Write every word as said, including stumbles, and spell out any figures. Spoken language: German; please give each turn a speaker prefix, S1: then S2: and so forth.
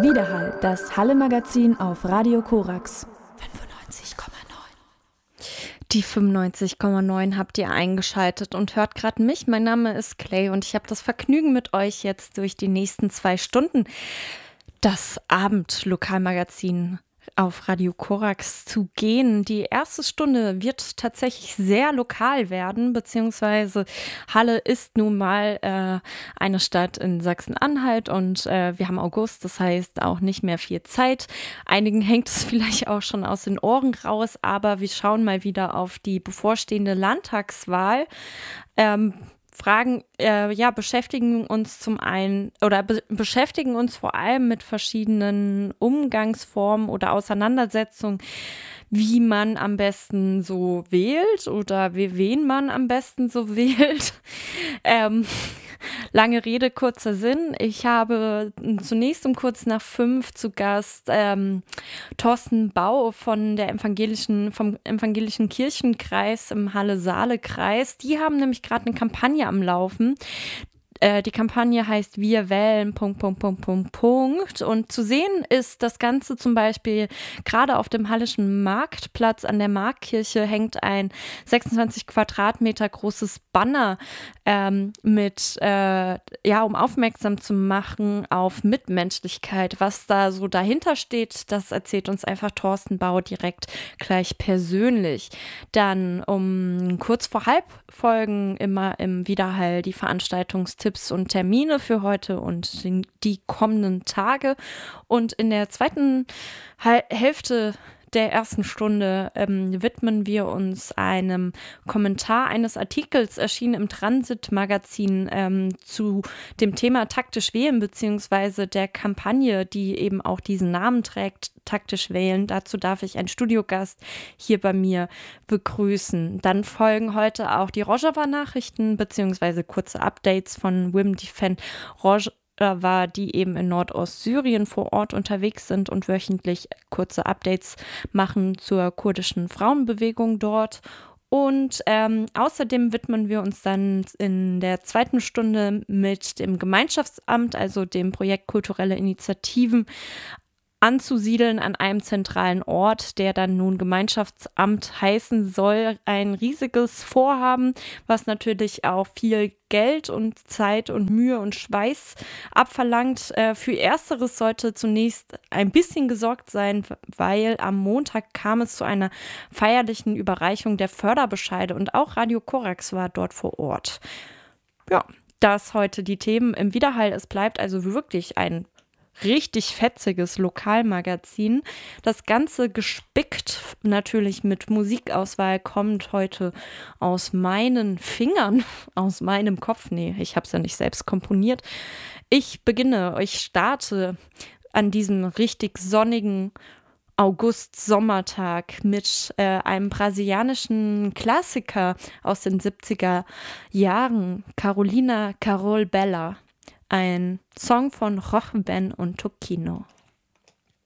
S1: Widerhall, das Halle-Magazin auf Radio Korax. fünfundneunzig Komma neun.
S2: Die fünfundneunzig Komma neun habt ihr eingeschaltet und hört gerade mich. Mein Name ist Clay und ich habe das Vergnügen, mit euch jetzt durch die nächsten zwei Stunden das Abendlokalmagazin auf Radio Korax zu gehen. Die erste Stunde wird tatsächlich sehr lokal werden, beziehungsweise Halle ist nun mal äh, eine Stadt in Sachsen-Anhalt und äh, wir haben August, das heißt auch nicht mehr viel Zeit. Einigen hängt es vielleicht auch schon aus den Ohren raus, aber wir schauen mal wieder auf die bevorstehende Landtagswahl. Ähm, Fragen, äh, ja, beschäftigen uns zum einen oder be- beschäftigen uns vor allem mit verschiedenen Umgangsformen oder Auseinandersetzungen, wie man am besten so wählt oder wie, wen man am besten so wählt. ähm, lange Rede, kurzer Sinn. Ich habe zunächst um kurz nach fünf zu Gast ähm, Thorsten Bau von der evangelischen, vom evangelischen Kirchenkreis im Halle-Saale-Kreis. Die haben nämlich gerade eine Kampagne am Laufen. Die Kampagne heißt Wir wählen, Punkt, Punkt, Punkt, Punkt, Punkt. Und zu sehen ist das Ganze zum Beispiel gerade auf dem Hallischen Marktplatz an der Markkirche hängt ein sechsundzwanzig Quadratmeter großes Banner ähm, mit, äh, ja, um aufmerksam zu machen auf Mitmenschlichkeit. Was da so dahinter steht, das erzählt uns einfach Thorsten Bau direkt gleich persönlich. Dann um kurz vor halb folgen immer im Widerhall die Veranstaltungstipps und Termine für heute und die kommenden Tage. Und in der zweiten Hälfte der ersten Stunde ähm, widmen wir uns einem Kommentar eines Artikels, erschienen im Transit-Magazin ähm, zu dem Thema taktisch wählen, beziehungsweise der Kampagne, die eben auch diesen Namen trägt, taktisch wählen. Dazu darf ich einen Studiogast hier bei mir begrüßen. Dann folgen heute auch die Rojava-Nachrichten, beziehungsweise kurze Updates von Wim Defen Rojava, war, die eben in Nordostsyrien vor Ort unterwegs sind und wöchentlich kurze Updates machen zur kurdischen Frauenbewegung dort. Und ähm, außerdem widmen wir uns dann in der zweiten Stunde mit dem Gemeinschaftsamt, also dem Projekt Kulturelle Initiativen, anzusiedeln an einem zentralen Ort, der dann nun Gemeinschaftsamt heißen soll. Ein riesiges Vorhaben, was natürlich auch viel Geld und Zeit und Mühe und Schweiß abverlangt. Äh, für Ersteres sollte zunächst ein bisschen gesorgt sein, weil am Montag kam es zu einer feierlichen Überreichung der Förderbescheide und auch Radio Korax war dort vor Ort. Ja, das heute die Themen im Widerhall. Es bleibt also wirklich ein richtig fetziges Lokalmagazin. Das Ganze gespickt natürlich mit Musikauswahl kommt heute aus meinen Fingern, aus meinem Kopf. Nee, ich habe es ja nicht selbst komponiert. Ich beginne, ich starte an diesem richtig sonnigen August-Sommertag mit äh, einem brasilianischen Klassiker aus den siebziger Jahren, Carolina Carol Bella. Ein Song von Roch Ben und Tokino.